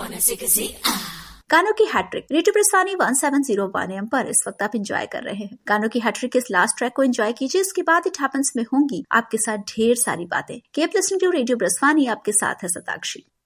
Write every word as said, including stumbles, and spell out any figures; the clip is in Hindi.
गानों की hat trick radio प्रसानी one seven zero one M पर इस वक्त आप एंजॉय कर रहे हैं। गानों की हैट्रिक के इस लास्ट ट्रैक को एंजॉय कीजिए। इसके बाद इट हैपेंस में होंगी आपके साथ ढेर सारी बातें। कीप लिसनिंग टू रेडियो प्रसानी, आपके साथ है सताक्षी।